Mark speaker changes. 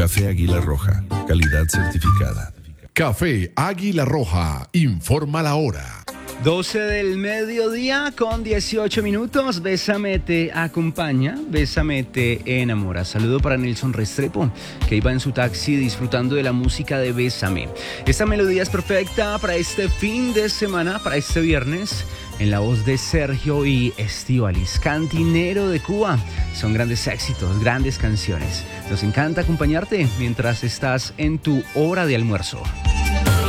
Speaker 1: Café Águila Roja, calidad certificada.
Speaker 2: Café Águila Roja, informa la hora.
Speaker 3: 12 del mediodía con 18 minutos. Bésame te acompaña, Bésame te enamora. Saludo para Nelson Restrepo, que iba en su taxi disfrutando de la música de Bésame. Esta melodía es perfecta para este fin de semana, para este viernes, en la voz de Sergio y Estíbaliz, Cantinero de Cuba. Son grandes éxitos, grandes canciones. Nos encanta acompañarte mientras estás en tu hora de almuerzo.